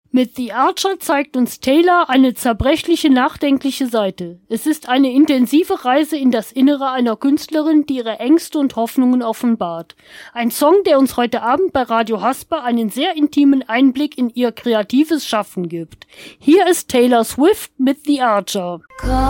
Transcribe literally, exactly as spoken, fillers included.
Mit The Archer zeigt uns Taylor eine zerbrechliche, nachdenkliche Seite. Es ist eine intensive Reise in das Innere einer Künstlerin, die ihre Ängste und Hoffnungen offenbart. Ein Song, der uns heute Abend bei Radio Hasper einen sehr intimen Einblick in ihr kreatives Schaffen gibt. Hier ist Taylor Swift mit The Archer.